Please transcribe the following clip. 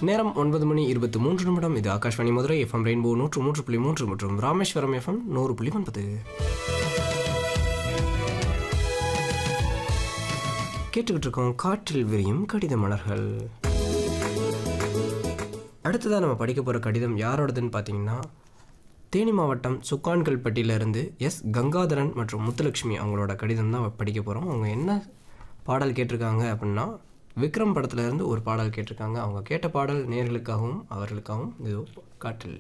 நேரம் 9:23 இது Akashvani Madurai FM rainbow 103.3 மற்றும் ராமேஸ்வரம் எஃப்எம் 100.9. கேட்டுக்கிட்டு இருக்கோம் காற்றில் விரியும் கடித மலர்கள். அடுத்ததாக நம்ம படிக்க போகிற கடிதம் யாரோடதுன்னு பார்த்தீங்கன்னா, தேனி மாவட்டம் சுக்கான்கல்பட்டியிலிருந்து எஸ் கங்காதரன் மற்றும் முத்துலட்சுமி அவங்களோட கடிதம் தான் படிக்க போகிறோம். அவங்க என்ன பாடல் கேட்டிருக்காங்க அப்படின்னா, விக்ரம் படத்துல இருந்து ஒரு பாடல் கேட்டிருக்காங்க. அவங்க கேட்ட பாடல் நேயர்களுக்காகவும் அவர்களுக்காகவும் இது காற்றில்